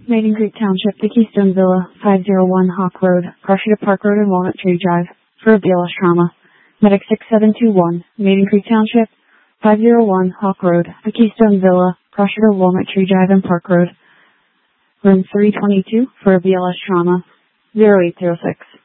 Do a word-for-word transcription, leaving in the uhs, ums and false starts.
Maiden Creek Township, the Keystone Villa, five oh one Hawk Road, Crushita Park Road and Walnut Tree Drive, for a B L S trauma. Medic six seven two one, Maiden Creek Township, five oh one Hawk Road, the Keystone Villa, Crushita, Walnut Tree Drive and Park Road. Room three twenty-two for a B L S trauma, zero eight zero six.